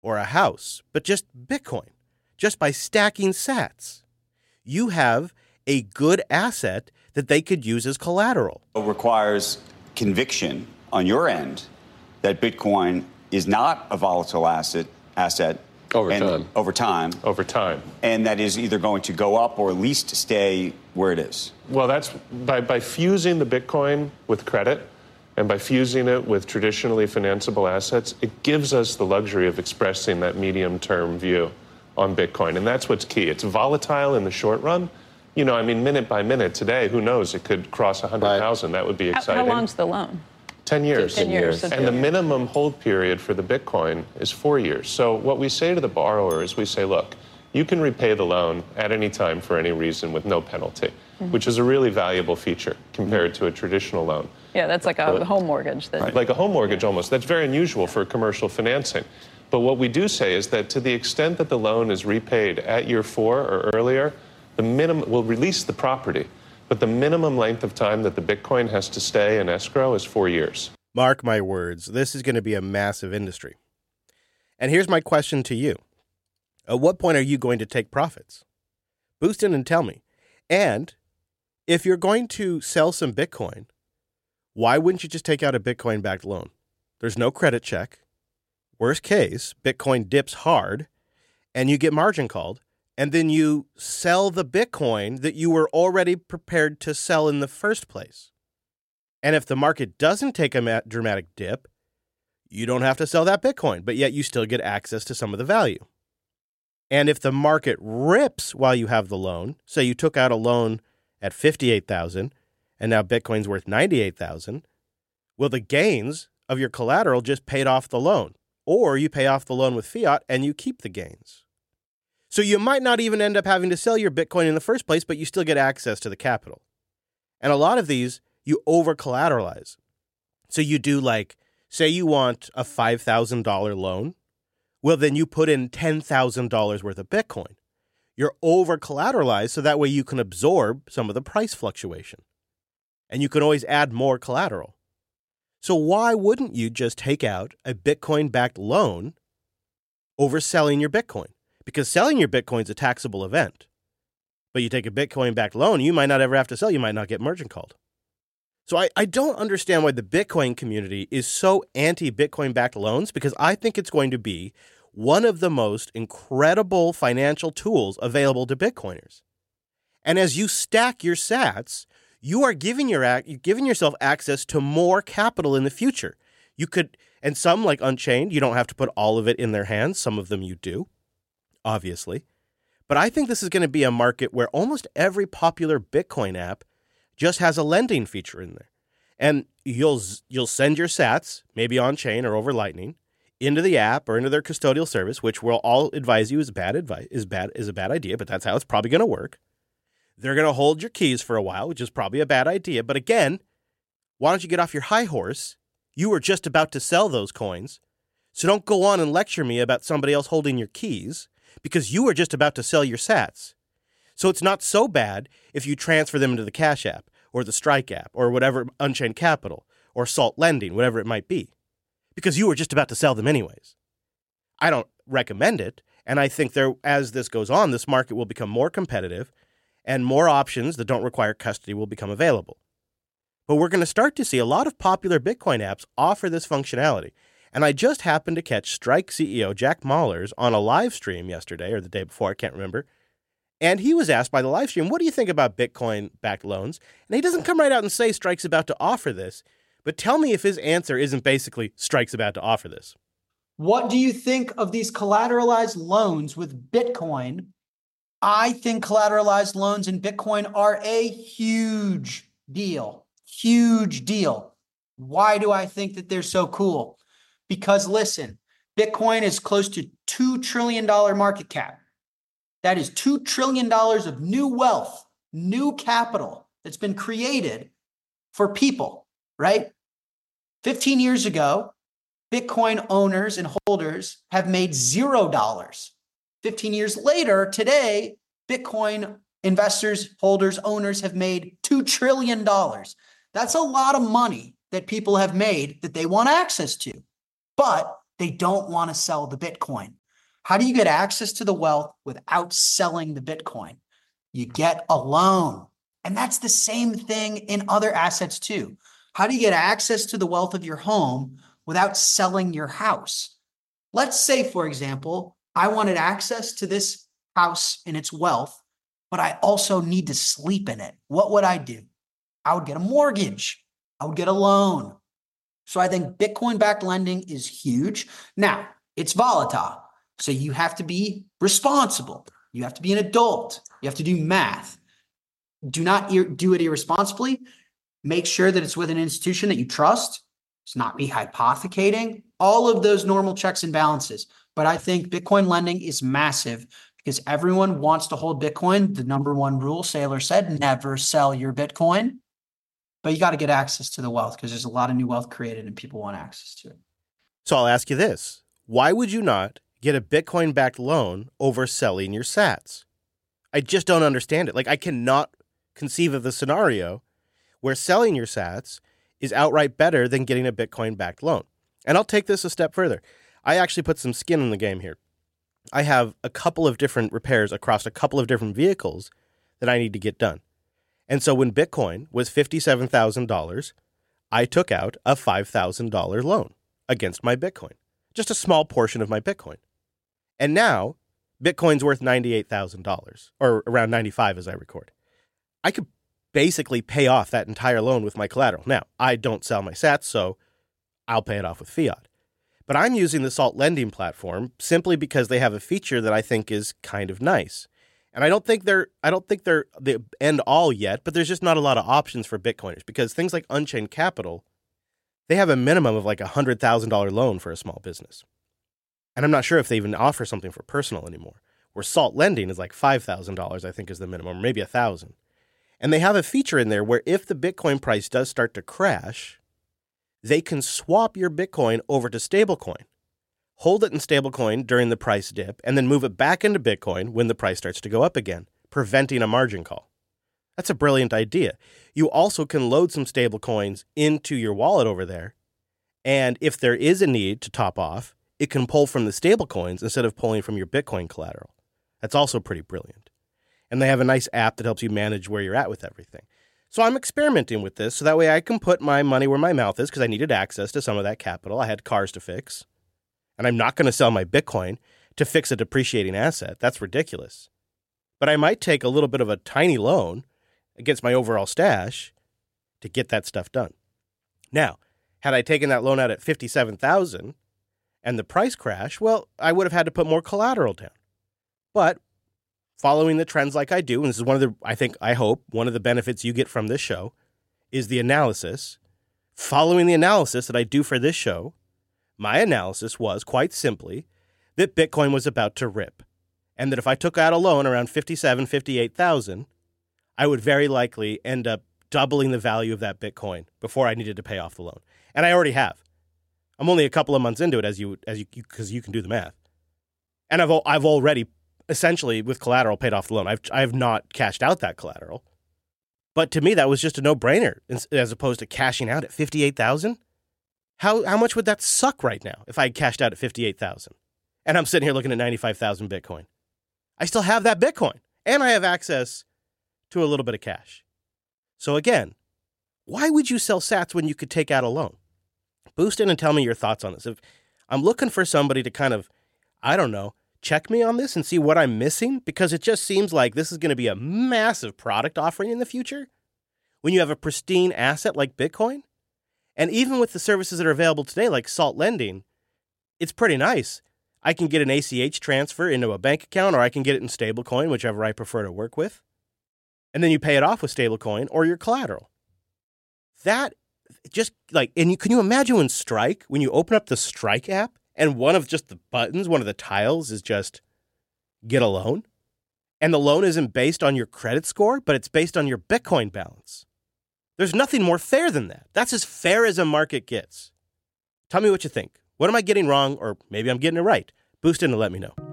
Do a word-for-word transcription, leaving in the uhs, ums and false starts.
or a house, but just Bitcoin, just by stacking sats. You have a good asset that they could use as collateral. It requires conviction on your end that Bitcoin is not a volatile asset asset over and, time. Over time. Over time. And that is either going to go up or at least stay where it is. Well, that's by, by fusing the Bitcoin with credit and by fusing it with traditionally financeable assets, it gives us the luxury of expressing that medium-term view on Bitcoin. And that's what's key. It's volatile in the short run. You know, I mean, minute by minute today, who knows, it could cross one hundred thousand. Right. That would be exciting. How, how long's the loan? ten years. ten years. And the minimum hold period for the Bitcoin is four years. So what we say to the borrower is we say, look, you can repay the loan at any time for any reason with no penalty, mm-hmm. which is a really valuable feature compared mm-hmm. to a traditional loan. Yeah, that's like a but, home mortgage. That, right. Like a home mortgage almost. That's very unusual for commercial financing. But what we do say is that to the extent that the loan is repaid at year four or earlier, the minimum will release the property. But the minimum length of time that the Bitcoin has to stay in escrow is four years. Mark my words, this is going to be a massive industry. And here's my question to you. At what point are you going to take profits? Boost in and tell me. And if you're going to sell some Bitcoin, why wouldn't you just take out a Bitcoin-backed loan? There's no credit check. Worst case, Bitcoin dips hard, and you get margin called, and then you sell the Bitcoin that you were already prepared to sell in the first place. And if the market doesn't take a dramatic dip, you don't have to sell that Bitcoin, but yet you still get access to some of the value. And if the market rips while you have the loan, say you took out a loan at fifty-eight thousand dollars and now Bitcoin's worth ninety-eight thousand dollars, well, the gains of your collateral just paid off the loan. Or you pay off the loan with fiat and you keep the gains. So you might not even end up having to sell your Bitcoin in the first place, but you still get access to the capital. And a lot of these, you over-collateralize. So you do like, say you want a five thousand dollars loan. Well, then you put in ten thousand dollars worth of Bitcoin. You're over-collateralized so that way you can absorb some of the price fluctuation. And you can always add more collateral. So why wouldn't you just take out a Bitcoin-backed loan over selling your Bitcoin? Because selling your Bitcoin is a taxable event. But you take a Bitcoin-backed loan, you might not ever have to sell. You might not get margin called. So I, I don't understand why the Bitcoin community is so anti-Bitcoin-backed loans, because I think it's going to be one of the most incredible financial tools available to Bitcoiners. And as you stack your sats, you are giving your you're giving yourself access to more capital in the future. You could, and some like Unchained, you don't have to put all of it in their hands. Some of them you do, obviously. But I think this is going to be a market where almost every popular Bitcoin app just has a lending feature in there. And you'll you'll send your sats, maybe on chain or over Lightning, into the app or into their custodial service, which we'll all advise you is bad advice is bad is a bad idea, but that's how it's probably going to work. They're going to hold your keys for a while, which is probably a bad idea. But again, why don't you get off your high horse? You were just about to sell those coins. So don't go on and lecture me about somebody else holding your keys, because you were just about to sell your sats. So it's not so bad if you transfer them into the Cash App or the Strike app or whatever, Unchained Capital or Salt Lending, whatever it might be, because you were just about to sell them anyways. I don't recommend it. And I think there, as this goes on, this market will become more competitive and more options that don't require custody will become available. But we're going to start to see a lot of popular Bitcoin apps offer this functionality. And I just happened to catch Strike C E O Jack Mallers on a live stream yesterday or the day before, I can't remember. And he was asked by the live stream, what do you think about Bitcoin-backed loans? And he doesn't come right out and say Strike's about to offer this. But tell me if his answer isn't basically Strike's about to offer this. What do you think of these collateralized loans with Bitcoin? I think collateralized loans in Bitcoin are a huge deal, huge deal. Why do I think that they're so cool? Because listen, Bitcoin is close to two trillion dollars market cap. That is two trillion dollars of new wealth, new capital that's been created for people, right? fifteen years ago, Bitcoin owners and holders have made zero dollars. fifteen years later, today, Bitcoin investors, holders, owners have made two trillion dollars. That's a lot of money that people have made that they want access to. But They don't want to sell the Bitcoin. How do you get access to the wealth without selling the Bitcoin? You get a loan. And that's the same thing in other assets too. How do you get access to the wealth of your home without selling your house? Let's say, for example, I wanted access to this house and its wealth, but I also need to sleep in it. What would I do? I would get a mortgage. I would get a loan. So I think Bitcoin-backed lending is huge. Now, it's volatile. So you have to be responsible. You have to be an adult. You have to do math. Do not ir- do it irresponsibly. Make sure that it's with an institution that you trust. It's not be hypothecating. All of those normal checks and balances. But I think Bitcoin lending is massive because everyone wants to hold Bitcoin. The number one rule, Saylor said, never sell your Bitcoin. But you got to get access to the wealth because there's a lot of new wealth created and people want access to it. So I'll ask you this. Why would you not get a Bitcoin-backed loan over selling your sats? I just don't understand it. Like, I cannot conceive of the scenario where selling your sats is outright better than getting a Bitcoin-backed loan. And I'll take this a step further. I actually put some skin in the game here. I have a couple of different repairs across a couple of different vehicles that I need to get done. And so when Bitcoin was fifty-seven thousand dollars, I took out a five thousand dollars loan against my Bitcoin, just a small portion of my Bitcoin. And now Bitcoin's worth ninety-eight thousand dollars, or around ninety-five as I record. I could basically pay off that entire loan with my collateral. Now, I don't sell my sats, so I'll pay it off with fiat. But I'm using the Salt lending platform simply because they have a feature that I think is kind of nice. And I don't think they're I don't think they're the end all yet, but there's just not a lot of options for Bitcoiners because things like Unchained Capital, they have a minimum of like a one hundred thousand dollars loan for a small business. And I'm not sure if they even offer something for personal anymore. Where Salt lending is like five thousand dollars, I think is the minimum, or maybe one thousand dollars. And they have a feature in there where if the Bitcoin price does start to crash, they can swap your Bitcoin over to stablecoin, hold it in stablecoin during the price dip, and then move it back into Bitcoin when the price starts to go up again, preventing a margin call. That's a brilliant idea. You also can load some stablecoins into your wallet over there, and if there is a need to top off, it can pull from the stablecoins instead of pulling from your Bitcoin collateral. That's also pretty brilliant. And they have a nice app that helps you manage where you're at with everything. So I'm experimenting with this so that way I can put my money where my mouth is because I needed access to some of that capital. I had cars to fix. And I'm not going to sell my Bitcoin to fix a depreciating asset. That's ridiculous. But I might take a little bit of a tiny loan against my overall stash to get that stuff done. Now, had I taken that loan out at fifty-seven thousand dollars and the price crash, well, I would have had to put more collateral down. But following the trends like I do, and this is one of the, I think, I hope, one of the benefits you get from this show is the analysis. Following the analysis that I do for this show, my analysis was quite simply that Bitcoin was about to rip, and that if I took out a loan around fifty-seven, fifty-eight thousand, I would very likely end up doubling the value of that Bitcoin before I needed to pay off the loan. And I already have. I'm only a couple of months into it, as you as you because you can do the math, and I've I've already essentially with collateral paid off the loan. I've I have not cashed out that collateral, but to me that was just a no-brainer as opposed to cashing out at fifty-eight thousand. How how much would that suck right now if I had cashed out at fifty-eight thousand and I'm sitting here looking at ninety-five thousand Bitcoin? I still have that Bitcoin and I have access to a little bit of cash. So again, why would you sell sats when you could take out a loan? Boost in and tell me your thoughts on this. If I'm looking for somebody to kind of, I don't know, check me on this and see what I'm missing, because it just seems like this is going to be a massive product offering in the future when you have a pristine asset like Bitcoin. And even with the services that are available today, like Salt lending, it's pretty nice. I can get an A C H transfer into a bank account, or I can get it in stablecoin, whichever I prefer to work with. And then you pay it off with stablecoin or your collateral. That just like, and you, can you imagine when Strike, when you open up the Strike app and one of just the buttons, one of the tiles is just get a loan? And the loan isn't based on your credit score, but it's based on your Bitcoin balance. There's nothing more fair than that. That's as fair as a market gets. Tell me what you think. What am I getting wrong? Or maybe I'm getting it right. Boost in to let me know.